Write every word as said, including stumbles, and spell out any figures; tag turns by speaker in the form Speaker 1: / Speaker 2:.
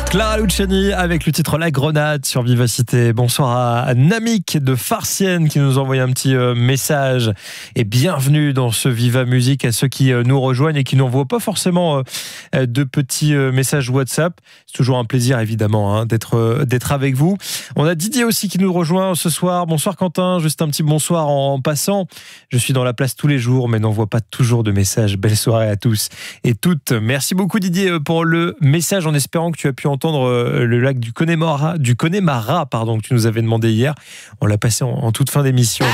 Speaker 1: Clara Luciani avec le titre La Grenade sur Vivacité. Bonsoir à Namik de Farciennes qui nous envoie un petit message. Et bienvenue dans ce Viva Musique à ceux qui nous rejoignent et qui n'envoient pas forcément de petits messages WhatsApp. C'est toujours un plaisir évidemment hein, d'être, d'être avec vous. On a Didier aussi qui nous rejoint ce soir. Bonsoir Quentin, juste un petit bonsoir en passant. Je suis dans la place tous les jours mais n'envoie pas toujours de messages. Belle soirée à tous et toutes. Merci beaucoup Didier pour le message en espérant que tu as pu entendre le lac du Connemara, du Connemara pardon, que tu nous avais demandé hier. On l'a passé en, en toute fin d'émission.